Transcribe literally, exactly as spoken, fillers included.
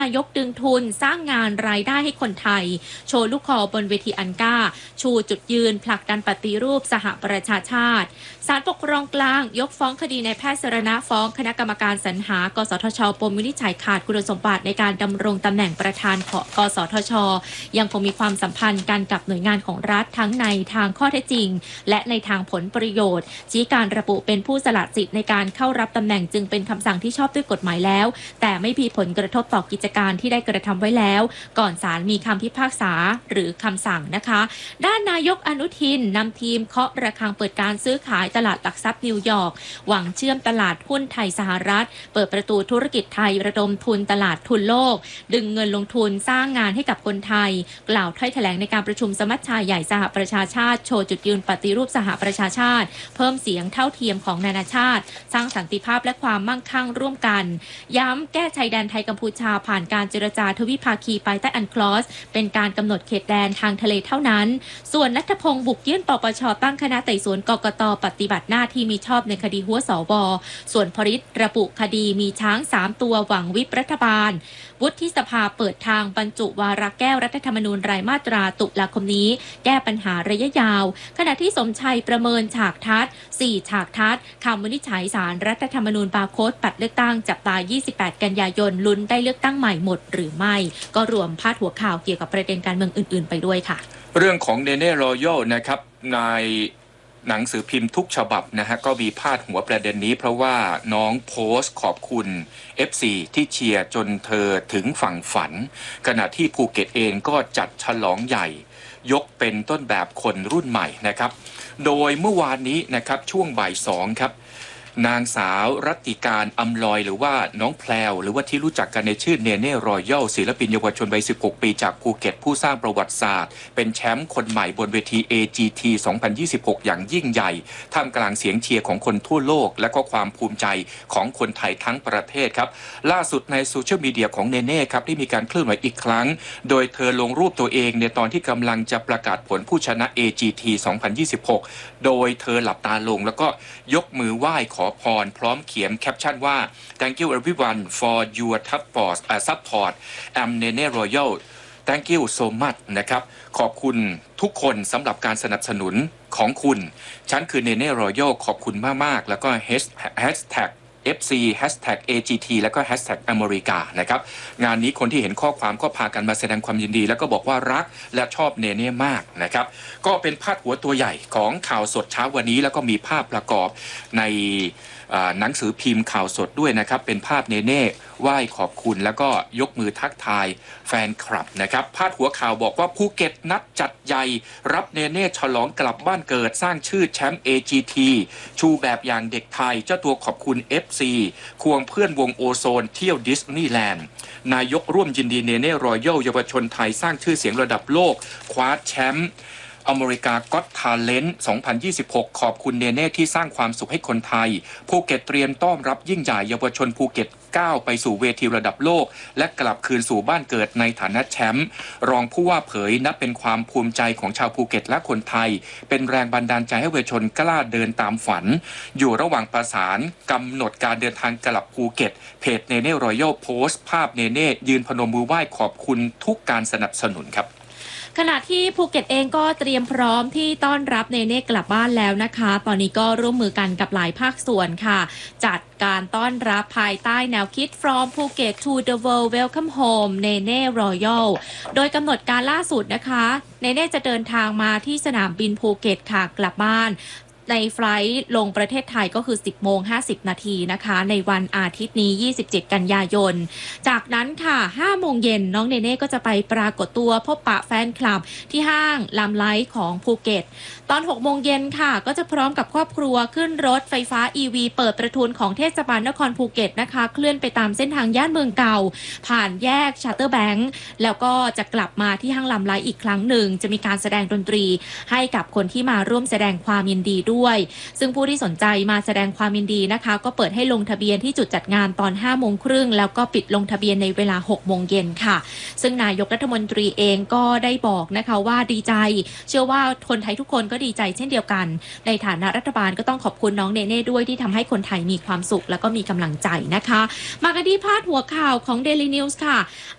นายกดึงทุนสร้างงานรายได้ให้คนไทยโชว์ลูกคอบนเวทีอันก้าชูจุดยืนผลักดันปฏิรูปสหประชาชาติศาลปกครองกลางยกฟ้องคดีในแพทย์สรณะฟ้องคณะกรรมการสรรหากสทชปมวินิจฉัยขาดคุณสมบัติในการดำรงตำแหน่งประธานของกสทชยังคงมีความสัมพันธ์กันกับหน่วยงานของรัฐทั้งในทางข้อเท็จจริงและในทางผลประโยชน์ชี้การระบุเป็นผู้สละสิทธิ์ในการเข้ารับตำแหน่งจึงเป็นคำสั่งที่ชอบด้วยกฎหมายแล้วแต่ไม่มีผลกระทบต่อกิจการที่ได้กระทำไว้แล้วก่อนศาลมีคำพิพากษาหรือคำสั่งนะคะด้านนายกอนุทินนำทีมเคาะระฆังเปิดการซื้อขายตลาดหลักทรัพย์นิวยอร์กหวังเชื่อมตลาดหุ้นไทยสหรัฐเปิดประตูธุรกิจไทยระดมทุนตลาดทุนโลกดึงเงินลงทุนสร้างงานให้กับคนไทยกล่าวถ้อยแถลงในการประชุมสมัชชาใหญ่สหประชาชาติโชว์จุดยืนปฏิรูปสหประชาชาติเพิ่มเสียงเท่าเทียมของนานาชาติสร้างสันติภาพและความมั่งคั่งร่วมกันย้ำแก้ชายแดนไทยกัมพูชาผ่านการเจรจาทวิภาคีภายใต้อันคลอสเป็นการกำหนดเขตแดนทางทะเลเท่านั้นส่วนณัฐพงศ์บุกยื่นปปชตั้งคณะไต่สวนกกตปฏิบัติหน้าที่มีชอบในคดีหัวสวส่วนพริตระบุคดีมีช้างสามตัวหวังวิปรัฐบาลวุฒิสภาเปิดทางบรรจุวาระแก้รัฐธรรมนูญรายมาตราตุลาคมนี้แก้ปัญหาระยะยาวขณะที่สมชัยประเมินฉากทัศน์สี่ฉากทัศน์คำวินิจฉัยศาลรัฐธรรมนูญบาร์โค้ดปัดเลือกตั้งจับตายี่สิบแปดกันยายนลุ้นได้เลือกตั้งใหม่หมดหรือไม่ก็รวมพาดหัวข่าวเกี่ยวกับประเด็นการเมืองอื่นๆไปด้วยค่ะเรื่องของเนเน่รอยัลนะครับในหนังสือพิมพ์ทุกฉบับนะฮะก็มีพาดหัวประเด็นนี้เพราะว่าน้องโพสต์ขอบคุณ เอฟ ซี ที่เชียร์จนเธอถึงฝั่งฝันขณะที่ภูเก็ตเองก็จัดฉลองใหญ่ยกเป็นต้นแบบคนรุ่นใหม่นะครับโดยเมื่อวานนี้นะครับช่วงบ่ายสองครับนางสาวรัตติการอำลอยหรือว่าน้องแพลวหรือว่าที่รู้จักกันในชื่อเนเน่รอยัลศิลปินเยาวชนวัยสิบหกปีจากภูเก็ตผู้สร้างประวัติศาสตร์เป็นแชมป์คนใหม่บนเวที เอ จี ที สองพันยี่สิบหกอย่างยิ่งใหญ่ท่ามกลางเสียงเชียร์ของคนทั่วโลกและก็ความภูมิใจของคนไทยทั้งประเทศครับล่าสุดในโซเชียลมีเดียของเนเน่ครับได้มีการเคลื่อนไหวอีกครั้งโดยเธอลงรูปตัวเองในตอนที่กำลังจะประกาศผลผู้ชนะ เอ จี ที สองพันยี่สิบหกโดยเธอหลับตาลงแล้วก็ยกมือไหว้ขอพรพร้อมเขียนแคปชั่นว่า Thank you everyone for your support uh, support I'm Nene Royal Thank you so much นะครับขอบคุณทุกคนสำหรับการสนับสนุนของคุณฉันคือ Nene Royal ขอบคุณมากๆแล้วก็ hashtag เอฟ ซี hashtag เอ จี ที แล้วก็ hashtag อเมริกานะครับงานนี้คนที่เห็นข้อความก็พากันมาแสดงความยินดีแล้วก็บอกว่ารักและชอบเนเน่มากนะครับก็เป็นพาดหัวตัวใหญ่ของข่าวสดเช้าวันนี้แล้วก็มีภาพประกอบในหนังสือพิมพ์ข่าวสดด้วยนะครับเป็นภาพเนเน่ไหว้ขอบคุณแล้วก็ยกมือทักทายแฟนคลับนะครับพาดหัวข่าวบอกว่าภูเก็ตนัดจัดใหญ่รับเนเน่ฉลองกลับบ้านเกิดสร้างชื่อแชมป์ เอ จี ที ชูแบบอย่างเด็กไทยเจ้าตัวขอบคุณ เอฟ ซี ควงเพื่อนวงโอโซนเที่ยวดิสนีย์แลนด์นายกร่วมยินดีเนเน่รอยัลเยาวชนไทยสร้างชื่อเสียงระดับโลกคว้าแชมป์อเมริกาก็อตทาเลนต์ สองพันยี่สิบหก ขอบคุณเนเน่ที่สร้างความสุขให้คนไทยภูเก็ตเตรียมต้อนรับยิ่งใหญ่เยาวชนภูเก็ตก้าวไปสู่เวทีระดับโลกและกลับคืนสู่บ้านเกิดในฐานะแชมป์รองผู้ว่าเผยนับเป็นความภูมิใจของชาวภูเก็ตและคนไทยเป็นแรงบันดาลใจให้เยาวชนกล้าเดินตามฝันอยู่ระหว่างประสานกำหนดการเดินทางกลับภูเก็ตเพจเนเน่รอยัลโพสต์ภาพเนเน่ยืนพนมมือไหว้ขอบคุณทุกการสนับสนุนครับขณะที่ภูเก็ตเองก็เตรียมพร้อมที่ต้อนรับเนเน่กลับบ้านแล้วนะคะตอนนี้ก็ร่วมมือกันกับหลายภาคส่วนค่ะจัดการต้อนรับภายใต้แนวคิด From Phuket to the World Welcome Home เนเน่รอยัลโดยกำหนดการล่าสุดนะคะเนเน่จะเดินทางมาที่สนามบินภูเก็ตค่ะกลับบ้านในไฟลท์ลงประเทศไทยก็คือ สิบโมงห้าสิบนาทีนะคะในวันอาทิตย์นี้ยี่สิบเจ็ดกันยายนจากนั้นค่ะห้าโมงเย็นน้องเนเน่ก็จะไปปรากฏตัวพบปะแฟนคลับที่ห้างลำไลท์ของภูเก็ตตอนหกโมงเย็นค่ะก็จะพร้อมกับครอบครัวขึ้นรถไฟฟ้า อี วี เปิดประทุนของเทศบาลนครภูเก็ตนะคะเคลื่อนไปตามเส้นทางย่านเมืองเก่าผ่านแยกชาร์เตอร์แบงค์แล้วก็จะกลับมาที่ห้างลำไลท์อีกครั้งหนึ่งจะมีการแสดงดนตรีให้กับคนที่มาร่วมแสดงความยินดีด้วยซึ่งผู้ที่สนใจมาแสดงความยินดีนะคะก็เปิดให้ลงทะเบียนที่จุดจัดงานตอนห้าโมงครึ่งแล้วก็ปิดลงทะเบียนในเวลาหกโมงเย็นค่ะซึ่งนายกรัฐมนตรีเองก็ได้บอกนะคะว่าดีใจเชื่อว่าคนไทยทุกคนก็ดีใจเช่นเดียวกันในฐานะรัฐบาลก็ต้องขอบคุณน้องเนเน่ด้วยที่ทำให้คนไทยมีความสุขแล้วก็มีกำลังใจนะคะมากันที่พาดหัวข่าวของ Daily News ค่ะ